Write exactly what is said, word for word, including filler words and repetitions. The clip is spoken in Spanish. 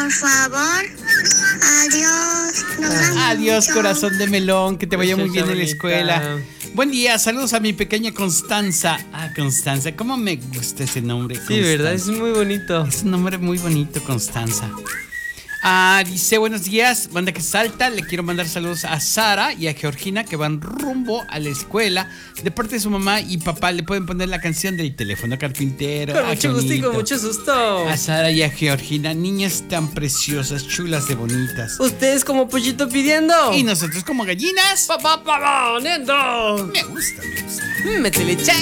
por favor. Adiós. Nos vemos Adiós, mucho. corazón de melón, que te vaya muy bien en la bonita. escuela. Buen día, saludos a mi pequeña Constanza. Ah, Constanza, cómo me gusta ese nombre. Sí, Constanza. ¿verdad? Es muy bonito. Es un nombre muy bonito, Constanza. Ah, dice, buenos días, banda que salta. Le quiero mandar saludos a Sara y a Georgina, que van rumbo a la escuela. De parte de su mamá y papá, le pueden poner la canción del teléfono carpintero. Con Ah, mucho qué gustico, bonito. mucho susto. A Sara y a Georgina, niñas tan preciosas, chulas de bonitas. Ustedes como pollito pidiendo. Y nosotros como gallinas. ¡Pa, pa, pa, poniendo! Me gusta, me gusta. Mm, métele check.